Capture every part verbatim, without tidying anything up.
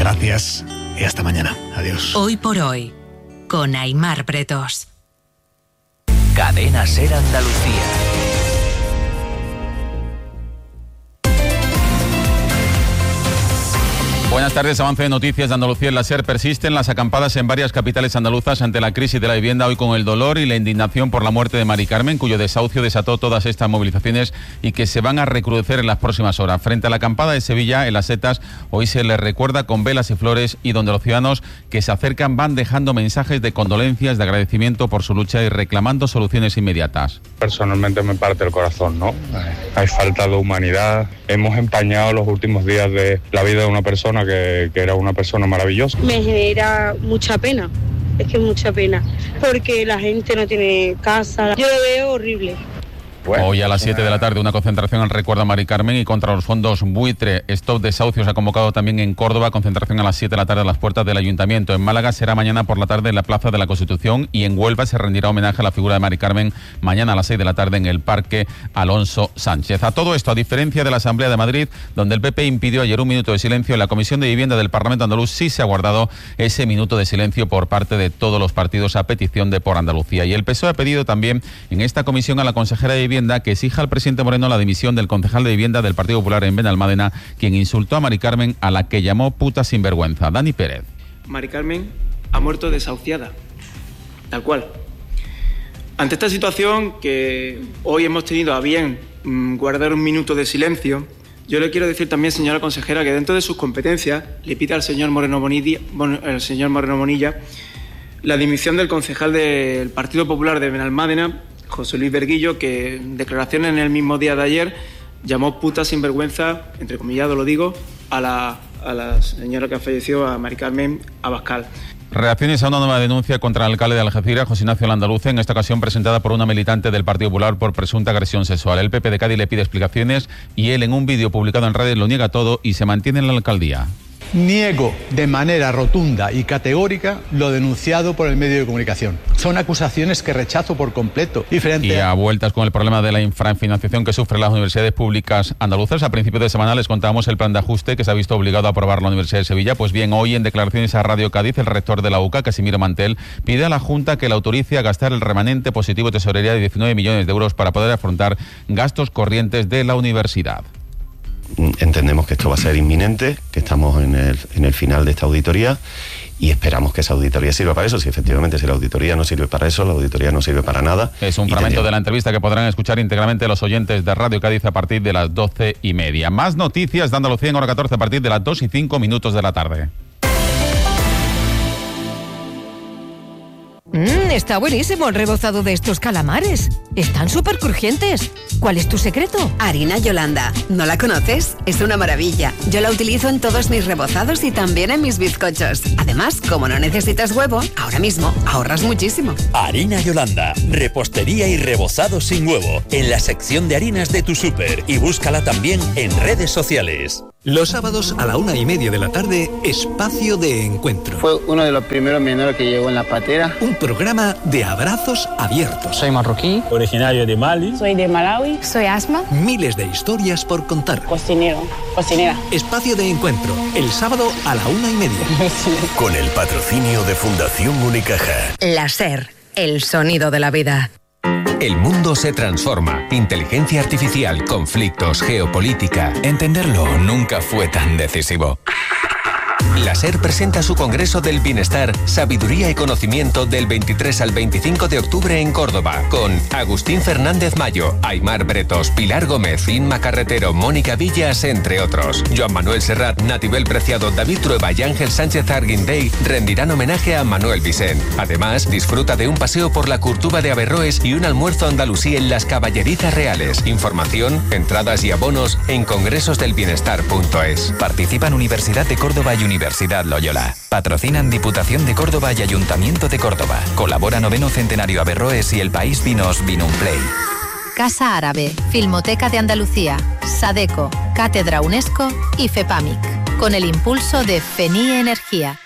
Gracias y hasta mañana. Adiós. Hoy por hoy, con Aimar Bretos. Cadena SER Andalucía. Buenas tardes. Avance de noticias de Andalucía en la SER. Persisten las acampadas en varias capitales andaluzas ante la crisis de la vivienda, hoy con el dolor y la indignación por la muerte de Mari Carmen, cuyo desahucio desató todas estas movilizaciones y que se van a recrudecer en las próximas horas. Frente a la acampada de Sevilla, en Las Setas, hoy se les recuerda con velas y flores, y donde los ciudadanos que se acercan van dejando mensajes de condolencias, de agradecimiento por su lucha y reclamando soluciones inmediatas. Personalmente me parte el corazón, ¿no? Hay falta de humanidad. Hemos empañado los últimos días de la vida de una persona Que, que era una persona maravillosa. Me genera mucha pena, es que mucha pena, porque la gente no tiene casa, yo lo veo horrible. Bueno, hoy a las siete de la tarde una concentración en recuerdo a Mari Carmen y contra los fondos buitre. Stop Desahucios ha convocado también en Córdoba, concentración a las siete de la tarde a las puertas del Ayuntamiento. En Málaga será mañana por la tarde en la Plaza de la Constitución, y en Huelva se rendirá homenaje a la figura de Mari Carmen mañana a las seis de la tarde en el Parque Alonso Sánchez. A todo esto, a diferencia de la Asamblea de Madrid, donde el P P impidió ayer un minuto de silencio, en la Comisión de Vivienda del Parlamento andaluz sí se ha guardado ese minuto de silencio por parte de todos los partidos a petición de Por Andalucía. Y el P S O E ha pedido también en esta comisión a la consejera de Vivienda que exija al presidente Moreno la dimisión del concejal de Vivienda del Partido Popular en Benalmádena, quien insultó a Mari Carmen, a la que llamó puta sinvergüenza. Dani Pérez. Mari Carmen ha muerto desahuciada, tal cual. Ante esta situación, que hoy hemos tenido a bien mmm, guardar un minuto de silencio, yo le quiero decir también, señora consejera, que dentro de sus competencias le pida al señor Moreno Bonilla, bon, el señor Moreno Bonilla la dimisión del concejal del Partido Popular de Benalmádena, José Luis Berguillo, que en declaraciones en el mismo día de ayer llamó puta sinvergüenza, entre comillado lo digo, a la, a la señora que falleció, a Mari Carmen Abascal. Reacciones a una nueva denuncia contra el alcalde de Algeciras, José Ignacio Landaluce, en esta ocasión presentada por una militante del Partido Popular por presunta agresión sexual. El P P de Cádiz le pide explicaciones y él, en un vídeo publicado en redes, lo niega todo y se mantiene en la alcaldía. Niego de manera rotunda y categórica lo denunciado por el medio de comunicación. Son acusaciones que rechazo por completo. Y, frente y a vueltas con el problema de la infrafinanciación que sufren las universidades públicas andaluzas, a principios de semana les contábamos el plan de ajuste que se ha visto obligado a aprobar la Universidad de Sevilla. Pues bien, hoy en declaraciones a Radio Cádiz, el rector de la U C A, Casimiro Mantel, pide a la Junta que la autorice a gastar el remanente positivo de tesorería de diecinueve millones de euros para poder afrontar gastos corrientes de la universidad. Entendemos que esto va a ser inminente, que estamos en el, en el final de esta auditoría, y esperamos que esa auditoría sirva para eso. Si efectivamente si la auditoría no sirve para eso, la auditoría no sirve para nada. Es un fragmento de la entrevista que podrán escuchar íntegramente los oyentes de Radio Cádiz a partir de las doce y media. Más noticias de Andalucía en hora catorce a partir de las dos y cinco minutos de la tarde. Mmm, está buenísimo el rebozado de estos calamares. Están súper crujientes. ¿Cuál es tu secreto? Harina Yolanda. ¿No la conoces? Es una maravilla. Yo la utilizo en todos mis rebozados y también en mis bizcochos. Además, como no necesitas huevo, ahora mismo ahorras muchísimo. Harina Yolanda. Repostería y rebozado sin huevo. En la sección de harinas de tu súper. Y búscala también en redes sociales. Los sábados a la una y media de la tarde, Espacio de Encuentro. Fue uno de los primeros menores que llegó en la patera. Un programa de abrazos abiertos. Soy marroquí, originario de Mali. Soy de Malawi. Soy Asma. Miles de historias por contar. Cocinero, cocinera. Espacio de Encuentro, el sábado a la una y media. Con el patrocinio de Fundación Unicaja. La SER, el sonido de la vida. El mundo se transforma. Inteligencia artificial, conflictos, geopolítica. Entenderlo nunca fue tan decisivo. La SER presenta su Congreso del Bienestar, Sabiduría y Conocimiento del veintitrés al veinticinco de octubre en Córdoba, con Agustín Fernández Mayo, Aimar Bretos, Pilar Gómez, Inma Carretero, Mónica Villas, entre otros. Joan Manuel Serrat, Natibel Preciado, David Trueba y Ángel Sánchez Arguindey rendirán homenaje a Manuel Vicent. Además, disfruta de un paseo por la Curtuba de Averroes y un almuerzo andalusí en las Caballerizas Reales. Información, entradas y abonos en congresos del bienestar punto es. Participan Universidad de Córdoba y Universidad Loyola. Patrocinan Diputación de Córdoba y Ayuntamiento de Córdoba. Colabora Noveno Centenario Averroes y El País Vinos Vinumplay. Casa Árabe, Filmoteca de Andalucía, Sadeco, Cátedra UNESCO y FEPAMIC. Con el impulso de FENI Energía.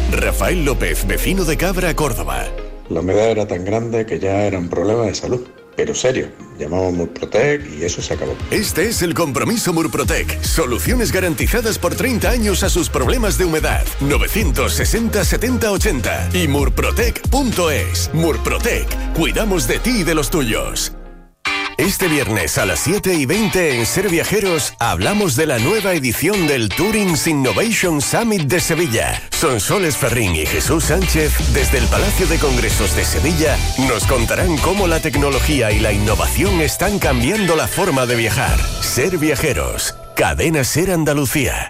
Rafael López, vecino de Cabra, Córdoba. La humedad era tan grande que ya era un problema de salud. pero serio. Llamamos Murprotec y eso se acabó. Este es el compromiso Murprotec. Soluciones garantizadas por treinta años a sus problemas de humedad. novecientos sesenta setenta ochenta y murprotec punto es. Murprotec. Cuidamos de ti y de los tuyos. Este viernes a las siete y veinte en Ser Viajeros hablamos de la nueva edición del Tourings Innovation Summit de Sevilla. Sonsoles Ferrín y Jesús Sánchez, desde el Palacio de Congresos de Sevilla, nos contarán cómo la tecnología y la innovación están cambiando la forma de viajar. Ser Viajeros, Cadena Ser Andalucía.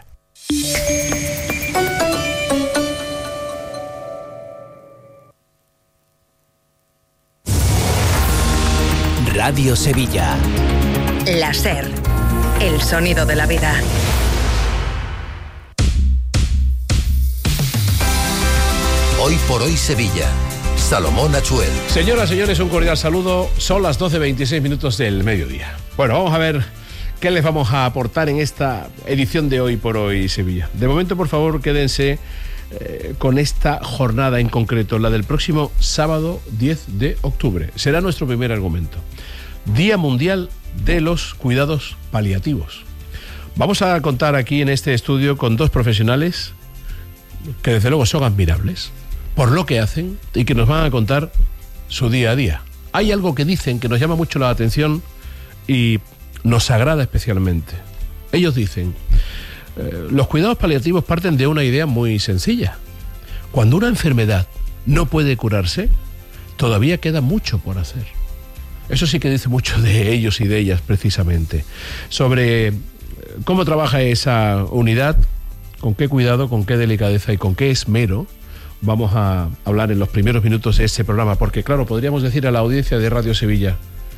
Radio Sevilla. La Ser, el sonido de la vida. Hoy por hoy Sevilla. Salomón Achuel. Señoras, señores, un cordial saludo. Son las doce veintiséis minutos del mediodía. Bueno, vamos a ver qué les vamos a aportar en esta edición de Hoy por hoy Sevilla. De momento, por favor, quédense eh, con esta jornada en concreto, la del próximo sábado diez de octubre. Será nuestro primer argumento. Día Mundial de los Cuidados Paliativos. Vamos a contar aquí en este estudio con dos profesionales que desde luego son admirables por lo que hacen y que nos van a contar su día a día. Hay algo que dicen que nos llama mucho la atención y nos agrada especialmente. Ellos dicen, eh, los cuidados paliativos parten de una idea muy sencilla. Cuando una enfermedad no puede curarse, todavía queda mucho por hacer. Eso sí que dice mucho de ellos y de ellas precisamente. Sobre cómo trabaja esa unidad, con qué cuidado, con qué delicadeza y con qué esmero, vamos a hablar en los primeros minutos de este programa. Porque claro, podríamos decir a la audiencia de Radio Sevilla,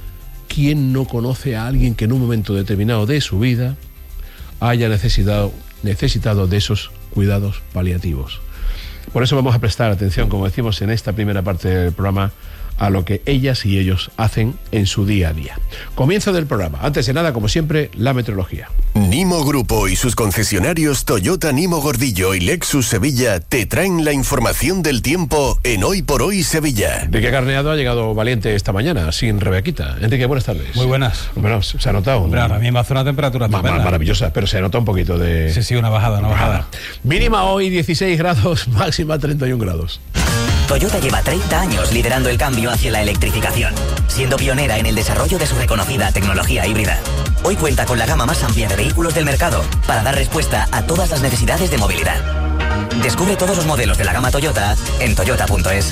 ¿quién no conoce a alguien que en un momento determinado de su vida haya necesitado, necesitado de esos cuidados paliativos? Por eso vamos a prestar atención, como decimos en esta primera parte del programa, a lo que ellas y ellos hacen en su día a día. Comienzo del programa. Antes de nada, como siempre, la meteorología. Nimo Grupo y sus concesionarios Toyota Nimo Gordillo y Lexus Sevilla te traen la información del tiempo en Hoy por Hoy Sevilla. Enrique Carneado ha llegado valiente esta mañana, sin Rebequita. Enrique, buenas tardes. Muy buenas. Bueno, se ha notado. Hombre, ahora mismo hace una temperatura ma- ma- maravillosa, pero se nota un poquito de... Sí, sí, una bajada, una bajada. Mínima hoy dieciséis grados, máxima treinta y un grados. Toyota lleva treinta años liderando el cambio hacia la electrificación, siendo pionera en el desarrollo de su reconocida tecnología híbrida. Hoy cuenta con la gama más amplia de vehículos del mercado para dar respuesta a todas las necesidades de movilidad. Descubre todos los modelos de la gama Toyota en toyota punto es.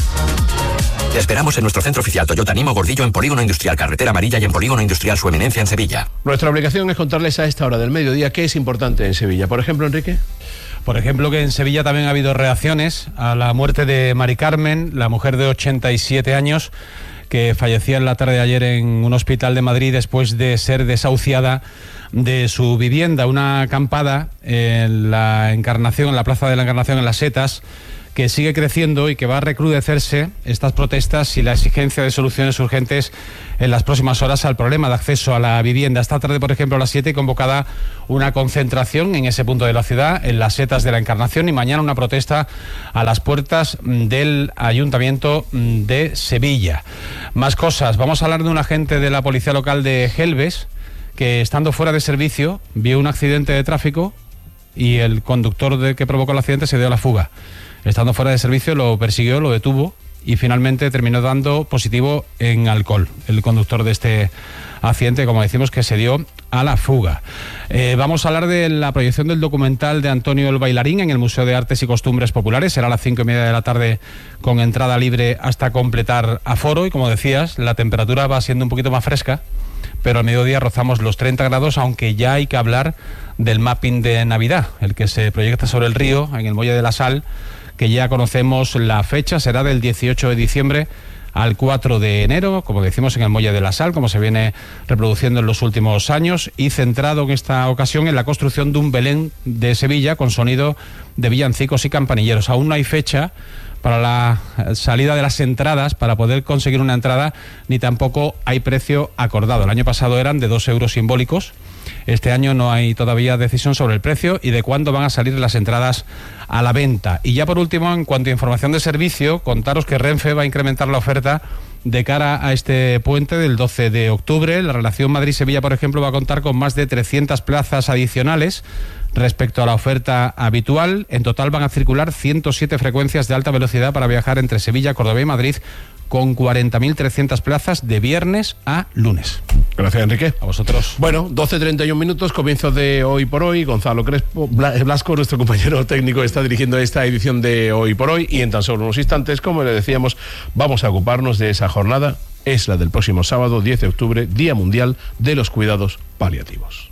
Te esperamos en nuestro centro oficial Toyota Nimo Gordillo en Polígono Industrial Carretera Amarilla y en Polígono Industrial Su Eminencia en Sevilla. Nuestra obligación es contarles a esta hora del mediodía qué es importante en Sevilla. Por ejemplo, Enrique. Por ejemplo, que en Sevilla también ha habido reacciones a la muerte de Mari Carmen, la mujer de ochenta y siete años, que fallecía en la tarde de ayer en un hospital de Madrid después de ser desahuciada de su vivienda. Una acampada en la Encarnación, en la Plaza de la Encarnación, en Las Setas, que sigue creciendo y que va a recrudecerse estas protestas y la exigencia de soluciones urgentes en las próximas horas al problema de acceso a la vivienda. Esta tarde, por ejemplo, a las siete, convocada una concentración en ese punto de la ciudad, en Las Setas de la Encarnación, y mañana una protesta a las puertas del Ayuntamiento de Sevilla. Más cosas. Vamos a hablar de un agente de la Policía Local de Gelbes que, estando fuera de servicio, vio un accidente de tráfico y el conductor de que provocó el accidente se dio a la fuga. Estando fuera de servicio lo persiguió, lo detuvo y finalmente terminó dando positivo en alcohol. El conductor de este accidente, como decimos, que se dio a la fuga. Eh, vamos a hablar de la proyección del documental de Antonio el Bailarín en el Museo de Artes y Costumbres Populares. Será a las cinco y media de la tarde con entrada libre hasta completar aforo. Y como decías, la temperatura va siendo un poquito más fresca, pero al mediodía rozamos los treinta grados, aunque ya hay que hablar del mapping de Navidad, el que se proyecta sobre el río, en el Muelle de la Sal, que ya conocemos la fecha. Será del dieciocho de diciembre al cuatro de enero, como decimos, en el Muelle de la Sal, como se viene reproduciendo en los últimos años, y centrado en esta ocasión en la construcción de un Belén de Sevilla con sonido de villancicos y campanilleros. Aún no hay fecha para la salida de las entradas, para poder conseguir una entrada, ni tampoco hay precio acordado. El año pasado eran de dos euros simbólicos Este año no hay todavía decisión sobre el precio y de cuándo van a salir las entradas a la venta. Y ya por último, en cuanto a información de servicio, contaros que Renfe va a incrementar la oferta de cara a este puente del doce de octubre. La relación Madrid-Sevilla, por ejemplo, va a contar con más de trescientas plazas adicionales respecto a la oferta habitual. En total van a circular ciento siete frecuencias de alta velocidad para viajar entre Sevilla, Córdoba y Madrid, con cuarenta mil trescientas plazas de viernes a lunes. Gracias, Enrique. A vosotros. Bueno, doce treinta y un minutos, comienzo de Hoy por Hoy. Gonzalo Crespo, Blasco, nuestro compañero técnico, está dirigiendo esta edición de Hoy por Hoy, y en tan solo unos instantes, como le decíamos, vamos a ocuparnos de esa jornada. Es la del próximo sábado, diez de octubre, Día Mundial de los Cuidados Paliativos.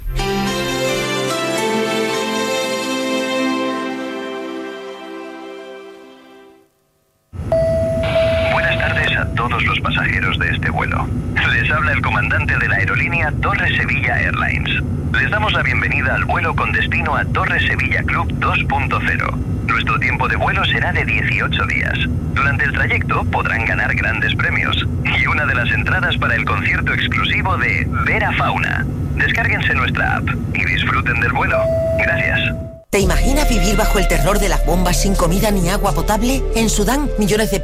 Todos los pasajeros de este vuelo. Les habla el comandante de la aerolínea Torre Sevilla Airlines. Les damos la bienvenida al vuelo con destino a Torre Sevilla Club dos punto cero. Nuestro tiempo de vuelo será de dieciocho días. Durante el trayecto podrán ganar grandes premios y una de las entradas para el concierto exclusivo de Vera Fauna. Descárguense nuestra app y disfruten del vuelo. Gracias. ¿Te imaginas vivir bajo el terror de las bombas sin comida ni agua potable? En Sudán, millones de personas